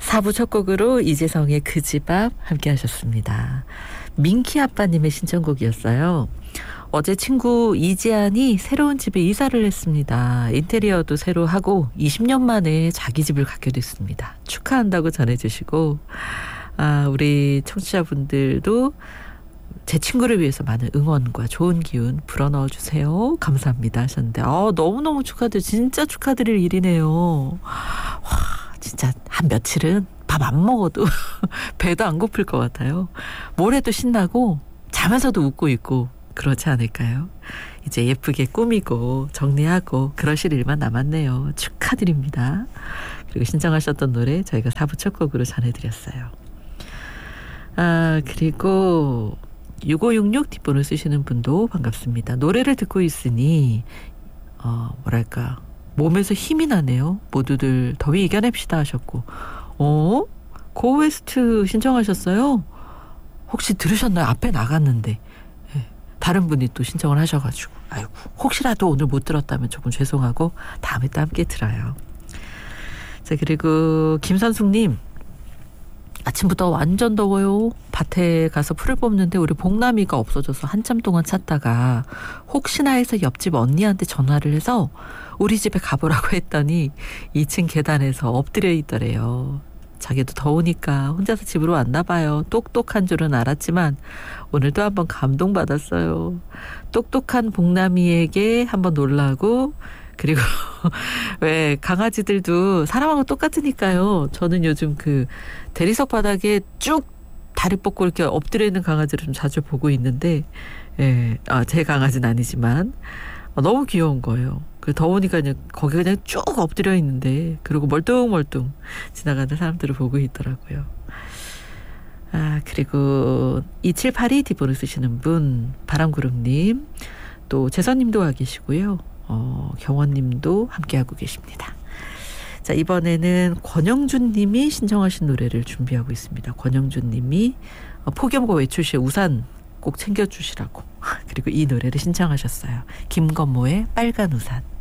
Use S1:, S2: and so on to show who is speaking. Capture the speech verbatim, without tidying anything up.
S1: 사 부 첫 곡으로 이재성의 그 집 앞 함께 하셨습니다. 민키 아빠님의 신청곡이었어요. 어제 친구 이지안이 새로운 집에 이사를 했습니다. 인테리어도 새로 하고 이십 년 만에 자기 집을 갖게 됐습니다. 축하한다고 전해주시고, 아, 우리 청취자분들도 제 친구를 위해서 많은 응원과 좋은 기운 불어넣어 주세요. 감사합니다 하셨는데, 아, 너무너무 축하드려. 진짜 축하드릴 일이네요. 와, 진짜 한 며칠은 밥 안 먹어도 배도 안 고플 것 같아요. 뭘 해도 신나고 자면서도 웃고 있고 그렇지 않을까요? 이제 예쁘게 꾸미고 정리하고 그러실 일만 남았네요. 축하드립니다. 그리고 신청하셨던 노래 저희가 사 부 첫 곡으로 전해드렸어요. 아, 그리고 육오육육 뒷번호 쓰시는 분도 반갑습니다. 노래를 듣고 있으니 어, 뭐랄까 몸에서 힘이 나네요. 모두들 더위 이겨냅시다 하셨고, 어? 고웨스트 신청하셨어요? 혹시 들으셨나요? 앞에 나갔는데 네, 다른 분이 또 신청을 하셔가지고, 아이고, 혹시라도 오늘 못 들었다면 조금 죄송하고 다음에 또 함께 들어요. 자, 그리고 김선숙님, 아침부터 완전 더워요. 밭에 가서 풀을 뽑는데 우리 복남이가 없어져서 한참 동안 찾다가 혹시나 해서 옆집 언니한테 전화를 해서 우리 집에 가보라고 했더니 이 층 계단에서 엎드려 있더래요. 자기도 더우니까 혼자서 집으로 왔나 봐요. 똑똑한 줄은 알았지만 오늘도 한번 감동받았어요. 똑똑한 복남이에게 한번 놀라고, 그리고 왜 강아지들도 사람하고 똑같으니까요. 저는 요즘 그 대리석 바닥에 쭉 다리 뻗고 이렇게 엎드려 있는 강아지를 좀 자주 보고 있는데, 예, 아, 제 강아지는 아니지만 아, 너무 귀여운 거예요. 그 더우니까 그냥 거기 그냥 쭉 엎드려 있는데, 그리고 멀뚱멀뚱 지나가는 사람들을 보고 있더라고요. 아, 그리고 이칠팔이 뒷번호 쓰시는 분, 바람구름님, 또 재선님도 와 계시고요. 어, 경원님도 함께하고 계십니다. 자, 이번에는 권영준님이 신청하신 노래를 준비하고 있습니다. 권영준님이 폭염과 외출 시에 우산 꼭 챙겨주시라고 그리고 이 노래를 신청하셨어요. 김건모의 빨간 우산.